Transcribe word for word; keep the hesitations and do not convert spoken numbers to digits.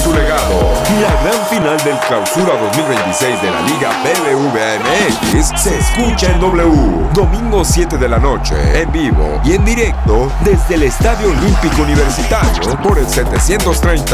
su legado. La gran final del Clausura dos mil veintiséis de la Liga B B V A M X se escucha en W. Domingo siete de la noche, en vivo y en directo desde el Estadio Olímpico Universitario por el setecientos treinta.